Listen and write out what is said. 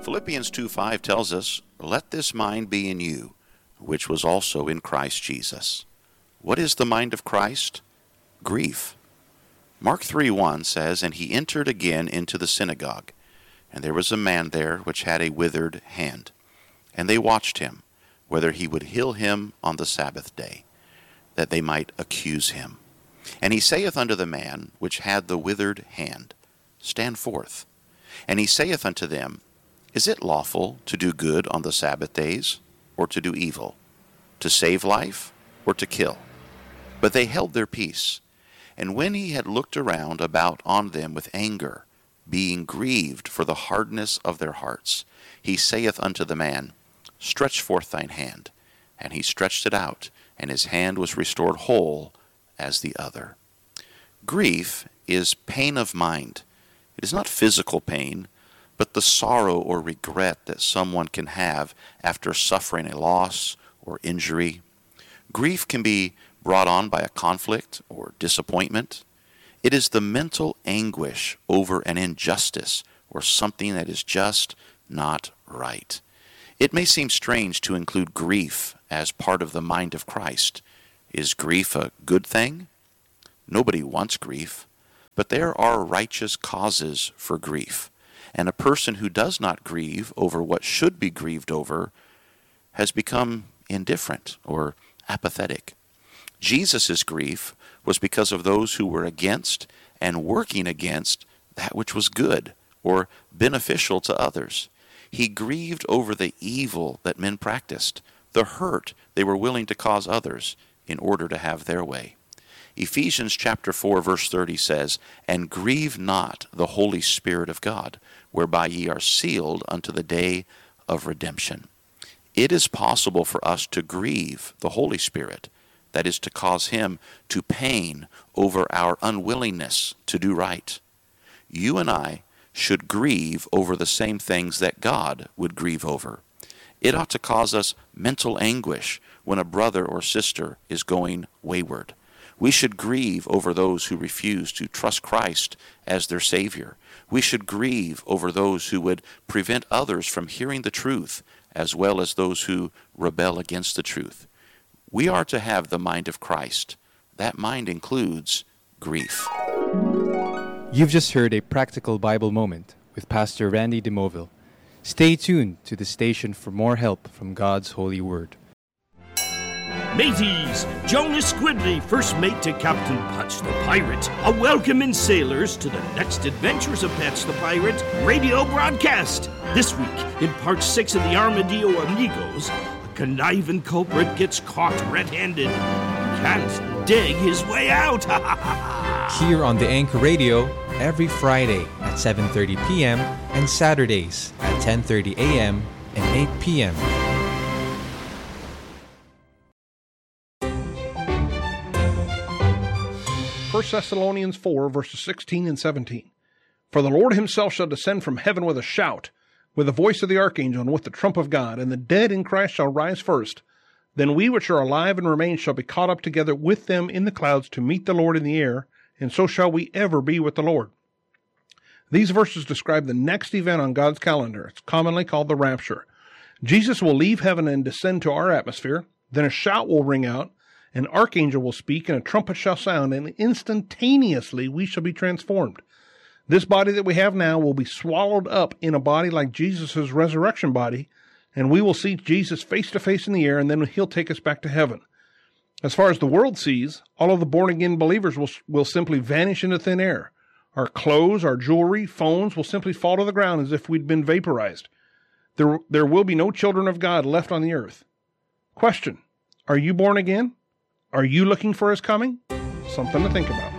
Philippians 2:5 tells us, "Let this mind be in you, which was also in Christ Jesus." What is the mind of Christ? Grief. Mark 3:1 says, "And he entered again into the synagogue, and there was a man there which had a withered hand. And they watched him, whether he would heal him on the Sabbath day, that they might accuse him. And he saith unto the man which had the withered hand, Stand forth. And he saith unto them, Is it lawful to do good on the Sabbath days, or to do evil, to save life, or to kill? But they held their peace. And when he had looked around about on them with anger, being grieved for the hardness of their hearts, he saith unto the man, Stretch forth thine hand. And he stretched it out, and his hand was restored whole as the other." Grief is pain of mind. It is not physical pain, but the sorrow or regret that someone can have after suffering a loss or injury. Grief can be brought on by a conflict or disappointment. It is the mental anguish over an injustice or something that is just not right. It may seem strange to include grief as part of the mind of Christ. Is grief a good thing? Nobody wants grief, but there are righteous causes for grief. And a person who does not grieve over what should be grieved over has become indifferent or apathetic. Jesus' grief was because of those who were against and working against that which was good or beneficial to others. He grieved over the evil that men practiced, the hurt they were willing to cause others in order to have their way. Ephesians chapter 4 verse 30 says, "And grieve not the Holy Spirit of God, whereby ye are sealed unto the day of redemption." It is possible for us to grieve the Holy Spirit, that is, to cause him to pain over our unwillingness to do right. You and I should grieve over the same things that God would grieve over. It ought to cause us mental anguish when a brother or sister is going wayward. We should grieve over those who refuse to trust Christ as their Savior. We should grieve over those who would prevent others from hearing the truth, as well as those who rebel against the truth. We are to have the mind of Christ. That mind includes grief. You've just heard a practical Bible moment with Pastor Randy DeMoville. Stay tuned to the station for more help from God's holy word. Mateys, Jonas Squidley, first mate to Captain Patch the Pirate, a welcoming sailors to the next adventures of Patch the Pirate radio broadcast. This week, in part 6 of the Armadillo Amigos, a conniving culprit gets caught red-handed and can't dig his way out. Here on the Anchor Radio, every Friday at 7:30 p.m. and Saturdays at 10:30 a.m. and 8 p.m. 1 Thessalonians 4, verses 16 and 17. For the Lord himself shall descend from heaven with a shout, with the voice of the archangel, and with the trump of God, and the dead in Christ shall rise first. Then we which are alive and remain shall be caught up together with them in the clouds to meet the Lord in the air, and so shall we ever be with the Lord. These verses describe the next event on God's calendar. It's commonly called the rapture. Jesus will leave heaven and descend to our atmosphere. Then a shout will ring out, an archangel will speak, and a trumpet shall sound, and instantaneously we shall be transformed. This body that we have now will be swallowed up in a body like Jesus' resurrection body, and we will see Jesus face to face in the air, and then he'll take us back to heaven. As far as the world sees, all of the born-again believers will simply vanish into thin air. Our clothes, our jewelry, phones will simply fall to the ground as if we'd been vaporized. There will be no children of God left on the earth. Question: are you born again? Are you looking for his coming? Something to think about.